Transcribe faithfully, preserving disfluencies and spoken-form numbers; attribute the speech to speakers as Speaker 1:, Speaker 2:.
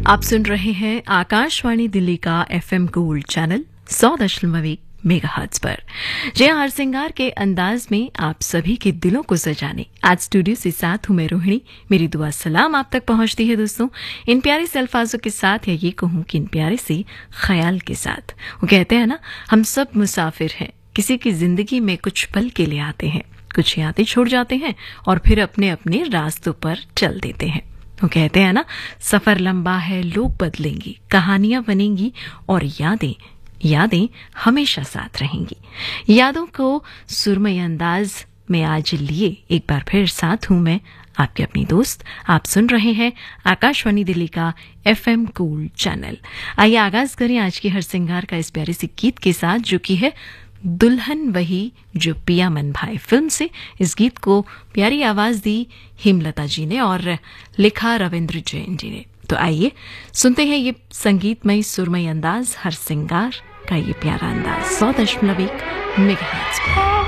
Speaker 1: आप सुन रहे हैं आकाशवाणी दिल्ली का एफएम गोल्ड चैनल सौ दशमलव एक मेगाहर्ट्ज पर। जय हर सिंगार के अंदाज में आप सभी के दिलों को सजाने आज स्टूडियो से साथ हूं मैं रोहिणी। मेरी दुआ सलाम आप तक पहुंचती है दोस्तों, इन प्यारे से अल्फाजों के साथ, या ये कहूं कि इन प्यारे से ख्याल के साथ। वो कहते हैं ना, हम सब मुसाफिर हैं, किसी की जिंदगी में कुछ पल के लिए आते हैं, कुछ यादें छोड़ जाते हैं और फिर अपने अपने रास्तों पर चल देते हैं। वो कहते हैं ना, सफर लंबा है, लोग बदलेंगे, कहानियां बनेंगी और यादें यादें हमेशा साथ रहेंगी। यादों को सुरमई अंदाज में आज लिए एक बार फिर साथ हूं मैं आपके अपनी दोस्त। आप सुन रहे हैं आकाशवाणी दिल्ली का एफएम गोल्ड चैनल। आइए आगाज करें आज की हर सिंगार का इस प्यारे से गीत के साथ, जो कि है दुल्हन वही जो पिया मन भाई फिल्म से। इस गीत को प्यारी आवाज दी हेमलता जी ने और लिखा रविंद्र जैन जी ने। तो आइए सुनते हैं ये संगीतमय सुरमई अंदाज, हर सिंगार का ये प्यारा अंदाज सौ दशमलव एक मेगाहर्ट्ज पर।